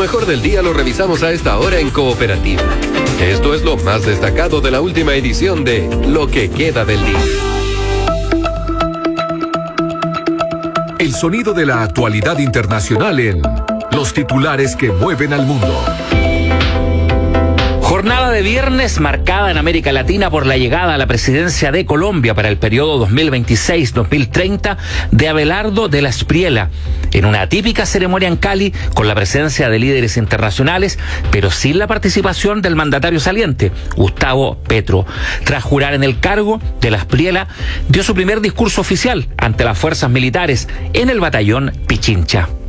mejor del día lo revisamos a esta hora en Cooperativa. Esto es lo más destacado de la última edición de Lo que queda del día. El sonido de la actualidad internacional en Los titulares que mueven al mundo. Jornada de viernes marcada en América Latina por la llegada a la presidencia de Colombia para el periodo 2026-2030 de Abelardo de la Espriella, en una atípica ceremonia en Cali con la presencia de líderes internacionales, pero sin la participación del mandatario saliente, Gustavo Petro. Tras jurar en el cargo, de la Espriella dio su primer discurso oficial ante las fuerzas militares en el batallón Pichincha.